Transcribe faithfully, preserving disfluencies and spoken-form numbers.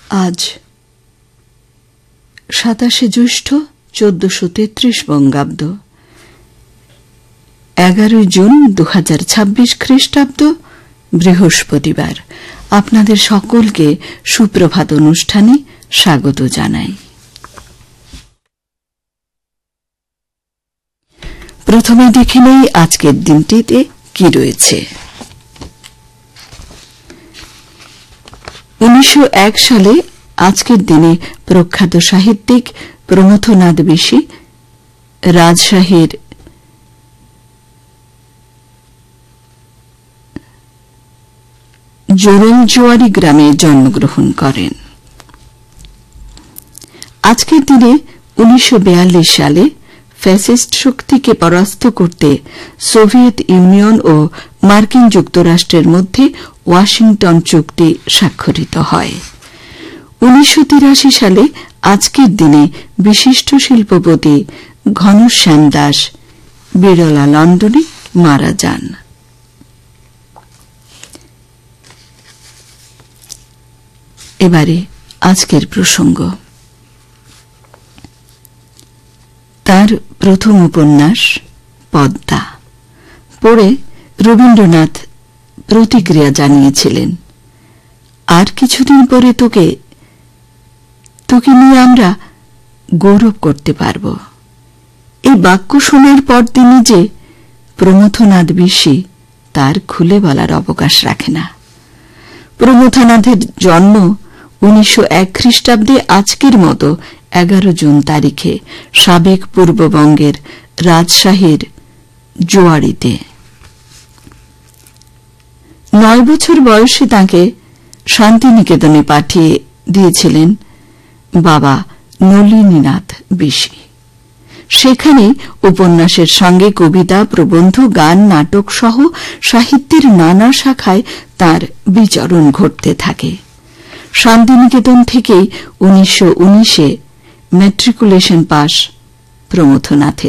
আজ সাতাশে জ্যৈষ্ঠ চোদ্দশো তেত্রিশ বঙ্গাব্দ, এগারোই জুন দু হাজার ছাব্বিশ খ্রিস্টাব্দ, বৃহস্পতিবার। আপনাদের সকলকে সুপ্রভাত অনুষ্ঠানে স্বাগত জানাই। প্রথমে দেখে নেই আজকের দিনটিতে কি রয়েছে। উনিশশো এক সালে আজকের দিনে প্রখ্যাত সাহিত্যিক প্রমথনাথ বিশি রাজশাহীর জোরলজোয়ারি গ্রামে জন্মগ্রহণ করেন। আজকের দিনে উনিশশো বিয়াল্লিশ সালে ফ্যাসিস্ট শক্তিকে পরাস্ত করতে সোভিয়েত ইউনিয়ন ও মার্কিন যুক্তরাষ্ট্রের মধ্যে ওয়াশিংটন চুক্তি স্বাক্ষরিত হয়। উনিশশো তিরাশি সালে আজকের দিনে বিশিষ্ট শিল্পপতি ঘনশ্যাম দাস বিড়লা লন্ডনে মারা যান। এবারে আজকের প্রসঙ্গ। তার প্রথম উপন্যাস পদ্মা পড়ে রবীন্দ্রনাথ প্রতিক্রিয়া জানিয়েছিলেন, আর কিছুদিন পরে তোকে তোকে নিয়ে আমরা গৌরব করতে পারব। এই বাক্য শোনার পর তিনি যে প্রমথনাথ বিশি তার খুলে বলার অবকাশ রাখে না। প্রমথনাথের জন্ম উনিশশো এক খ্রিস্টাব্দে আজকের মতো এগারো জুন তারিখে সাবেক পূর্ববঙ্গের রাজশাহীর জোয়ারিতে। নয় বছর বয়সে তাঁকে শান্তিনিকেতনে পাঠিয়ে দিয়েছিলেন বাবা নলিনীনাথ বিশি। সেখানে উপন্যাসের সঙ্গে কবিতা, প্রবন্ধ, গান, নাটক সহ সাহিত্যের নানা শাখায় তাঁর বিচরণ ঘটতে থাকে। শান্তিনিকেতন থেকেই উনিশশো উনিশে ম্যাট্রিকুলেশন পাস প্রমথনাথের।